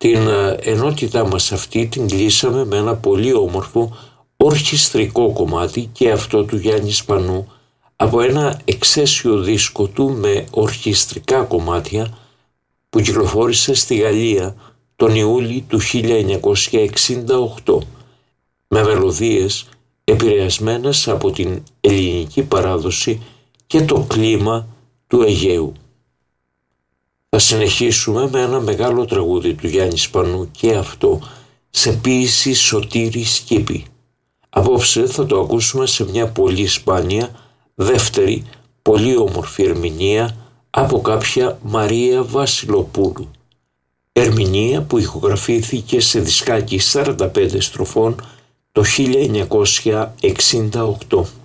Την ενότητά μας αυτή την κλείσαμε με ένα πολύ όμορφο ορχιστρικό κομμάτι, και αυτό του Γιάννη Σπανού, από ένα εξαίσιο δίσκο του με ορχιστρικά κομμάτια που κυκλοφόρησε στη Γαλλία τον Ιούλιο του 1968, με μελωδίες επηρεασμένες από την ελληνική παράδοση και το κλίμα του Αιγαίου. Θα συνεχίσουμε με ένα μεγάλο τραγούδι του Γιάννη Σπανού, και αυτό σε ποίηση Σωτήρη Σκύπη. Απόψε θα το ακούσουμε σε μια πολύ σπάνια, δεύτερη, πολύ όμορφη ερμηνεία από κάποια Μαρία Βασιλοπούλου. Ερμηνεία που ηχογραφήθηκε σε δισκάκι 45 στροφών το 1968.